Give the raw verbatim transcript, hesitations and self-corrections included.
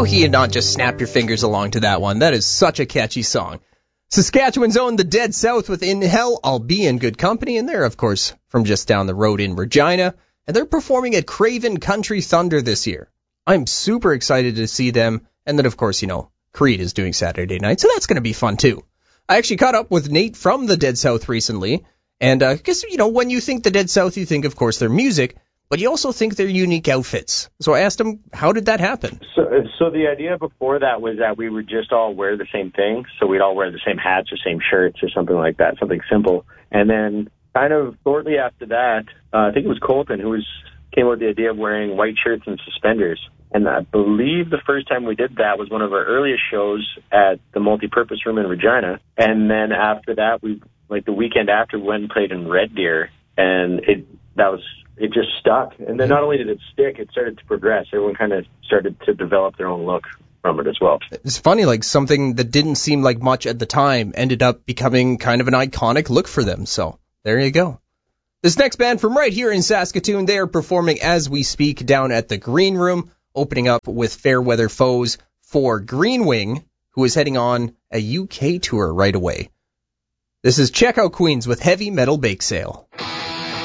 How can you not just snap your fingers along to that one? That is such a catchy song. Saskatchewan's own The Dead South with In Hell, I'll Be in Good Company, and they're, of course, from just down the road in Regina, and they're performing at Craven Country Thunder this year. I'm super excited to see them, and then, of course, you know, Creed is doing Saturday night, so that's going to be fun, too. I actually caught up with Nate from The Dead South recently, and I uh, guess, you know, when you think The Dead South, you think, of course, their music, but you also think they're unique outfits. So I asked him, how did that happen? So, so the idea before that was that we would just all wear the same thing. So we'd all wear the same hats or same shirts or something like that, something simple. And then kind of shortly after that, uh, I think it was Colton who was came up with the idea of wearing white shirts and suspenders. And I believe the first time we did that was one of our earliest shows at the Multipurpose Room in Regina. And then after that, we like the weekend after, we went and played in Red Deer, and it that was. It just stuck. And then not only did it stick, it started to progress. Everyone kind of started to develop their own look from it as well. It's funny, like something that didn't seem like much at the time ended up becoming kind of an iconic look for them. So there you go. This next band from right here in Saskatoon, they are performing as we speak down at the Green Room, opening up with Fairweather Foes for Green Wing, who is heading on a U K tour right away. This is Check Out Queens with Heavy Metal Bake Sale.